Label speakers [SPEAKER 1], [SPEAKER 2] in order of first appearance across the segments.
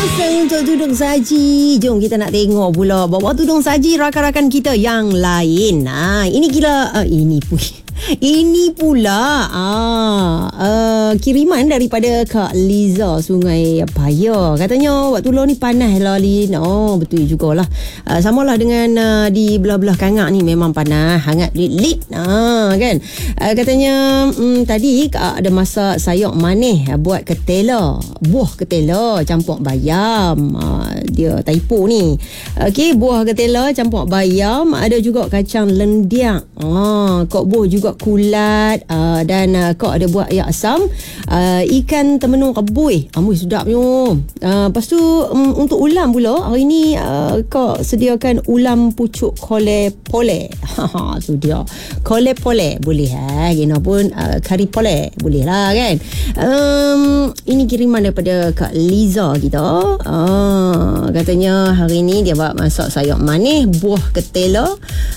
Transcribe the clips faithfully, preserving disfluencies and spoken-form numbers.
[SPEAKER 1] Masa untuk tudung saji. Jom kita nak tengok pula bawa tudung saji rakan-rakan kita yang lain. Ah, ini gila. Uh, ini pun. Ini pula ah, uh, kiriman daripada Kak Liza Sungai Paya. Katanya waktu lo ni panas lah Lin. Oh betul jugalah. Uh, samalah dengan uh, di belah-belah Kangak ni memang panas, hangat lit-lit. Ah, kan. Uh, katanya um, tadi Kak ada masak sayur manis buat ketela. Buah ketela campur bayam. Uh, dia typo ni. Okey, buah ketela campur bayam, ada juga kacang lendiak. Ah, kok buah juga kulat, uh, dan uh, kau ada buat ayak asam, uh, ikan temenung kebui. Amboi sedapnya. Uh, lepas tu um, untuk ulam pula hari ni uh, kau sediakan ulam pucuk kole pole. Ha tu dia. Kole pole boleh ha. Gina pun uh, kari pole boleh lah kan. Um, ini kiriman daripada Kak Liza kita. Uh, katanya hari ni dia buat masak sayur manis, buah ketela,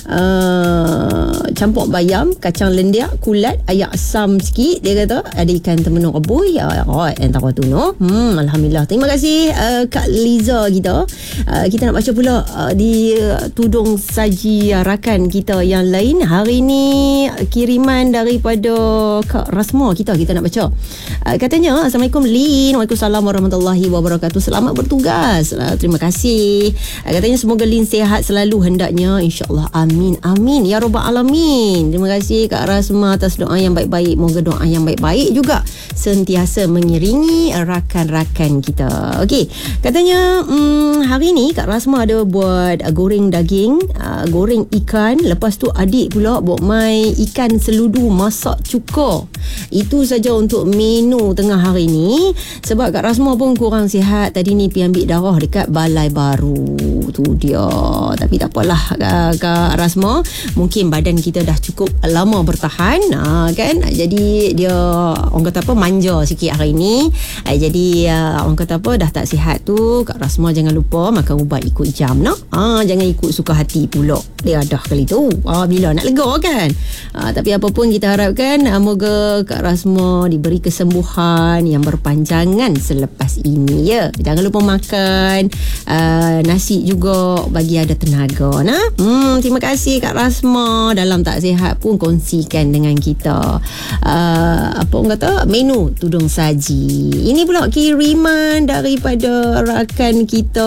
[SPEAKER 1] uh, campur bayam, kacang lendiak, kulat, ayak asam sikit. Dia kata ada ikan temenung kebui. Ya, right, antara tu no. Hmm, alhamdulillah. Terima kasih uh, Kak Liza kita. Uh, kita nak baca pula uh, di uh, tudung saji uh, rakan kita yang lain. Hari ni uh, kiriman daripada Kak Rasma kita. Kita nak baca. Uh, katanya, Assalamualaikum Lin. Waalaikumsalam warahmatullahi wabarakatuh. Selamat bertugas. Uh, terima kasih. Uh, katanya semoga Lin sihat selalu hendaknya. InsyaAllah. Amin. Amin. Ya Rabbal Alamin. Terima kasih Kak Rasma atas doa yang baik-baik. Moga doa yang baik-baik juga sentiasa mengiringi rakan-rakan kita. Okey, katanya hmm, hari ni Kak Rasma ada buat uh, goreng daging, uh, goreng ikan. Lepas tu adik pula buat mai ikan seludu masak cuka. Itu saja untuk menu tengah hari ni. Sebab Kak Rasma pun kurang sihat. Tadi ni pergi ambil darah dekat Balai Baru. Tu dia. Tapi tak apalah Kak, Kak Rasma. Mungkin badan kita dah cukup lama bertahan, ha, kan. Jadi dia orang kata apa manja sikit hari ni. Ha, jadi uh, orang kata apa dah tak sihat tu Kak Rasma jangan lupa makan ubat ikut jam nak. Ha, jangan ikut suka hati pula. Dia dah kali tu. Ha, bila nak lega kan. Ha, tapi apa pun kita harapkan uh, moga Kak Rasma diberi kesembuhan yang berpanjangan selepas ini ya. Jangan lupa makan uh, nasi juga bagi ada tenaga nah. Hmm, terima kasih Kak Rasma. Dalam tak sihat pun kongsikan dengan kita uh, apa orang kata menu tudung saji. Ini pula kiriman daripada rakan kita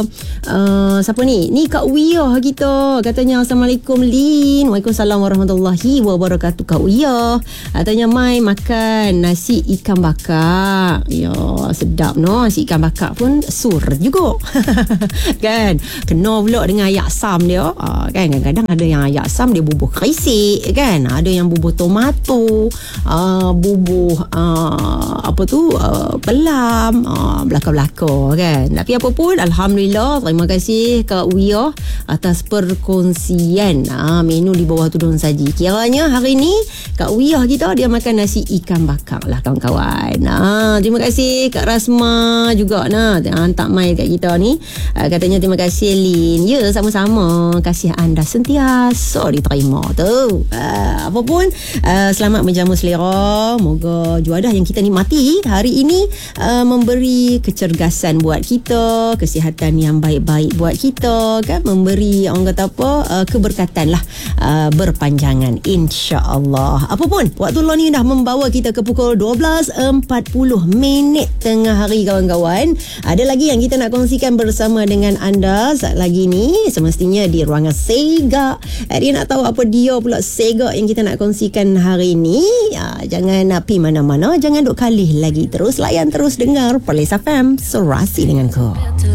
[SPEAKER 1] uh, siapa ni? Ni Kak Wiyah kita. Katanya Assalamualaikum Lin. Waalaikumsalam warahmatullahi wabarakatuh. Kak Wiyah katanya mai makan nasi ikan bakar. Ya sedap no. Nasi ikan bakar pun sur juga. Kan kena pula dengan ayak asam dia. uh, kan kadang-kadang ada yang ayak asam dia bubuh kerisik kan, ada yang bubuh tomato, uh, bubuh uh, apa tu uh, pelam, uh, belaka-belaka kan. Tapi apa pun alhamdulillah, terima kasih Kak Wiyah atas perkongsian uh, menu di bawah tudung saji. Kiranya hari ni Kak Wiyah kita dia makan nasi ikan bakar lah kawan-kawan. Uh, terima kasih Kak Rasma juga nah hantar mail kat kita ni. Uh, katanya terima kasih Lin. Ya sama-sama, kasih anda sentiasa diterima tu. Uh, apa pun uh, selamat menjamu selera. Moga juadah yang kita nikmati hari ini uh, memberi kecergasan buat kita, kesihatan yang baik-baik buat kita kan, memberi orang kata apa uh, keberkatan lah uh, berpanjangan insya-Allah. Apa pun waktu lo ni dah membawa kita ke pukul dua belas empat puluh minit tengah hari kawan-kawan. Ada lagi yang kita nak kongsikan bersama dengan anda saat lagi ni, semestinya di ruangan Sega. Dia nak tahu apa dia pula Sega yang kita nak kongsikan hari ni. Ya, jangan nak pergi mana-mana, jangan duk kalih lagi, terus layan terus dengar Perlis F M, serasi dengan kau.